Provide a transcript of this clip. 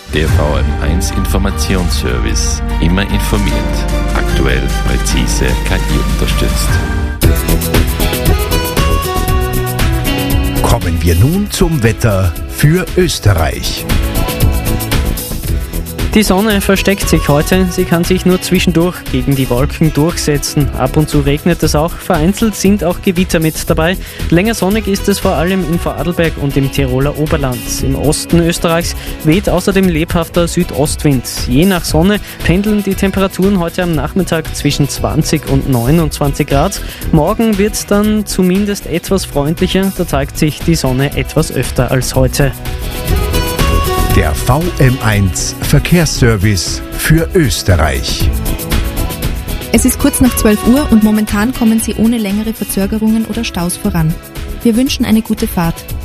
Der VM1 Informationsservice. Immer informiert. Aktuell, präzise, KI-unterstützt. Kommen wir nun zum Wetter für Österreich. Die Sonne versteckt sich heute, sie kann sich nur zwischendurch gegen die Wolken durchsetzen. Ab und zu regnet es auch, vereinzelt sind auch Gewitter mit dabei. Länger sonnig ist es vor allem in Vorarlberg und im Tiroler Oberland. Im Osten Österreichs weht außerdem lebhafter Südostwind. Je nach Sonne pendeln die Temperaturen heute am Nachmittag zwischen 20 und 29 Grad. Morgen wird es dann zumindest etwas freundlicher, da zeigt sich die Sonne etwas öfter als heute. Der VM1 Verkehrsservice für Österreich. Es ist kurz nach 12 Uhr und momentan kommen Sie ohne längere Verzögerungen oder Staus voran. Wir wünschen eine gute Fahrt.